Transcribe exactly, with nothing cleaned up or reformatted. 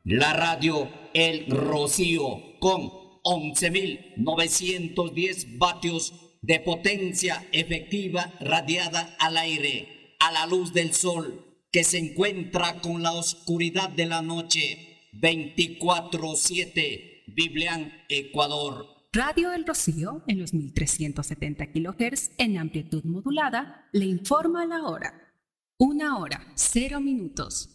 La radio El Rocío con once mil novecientos diez vatios de potencia efectiva radiada al aire, a la luz del sol, que se encuentra con la oscuridad de la noche, veinticuatro siete, Biblián, Ecuador. Radio El Rocío, en los mil trescientos setenta kilohertz en amplitud modulada, le informa la hora. Una hora, cero minutos.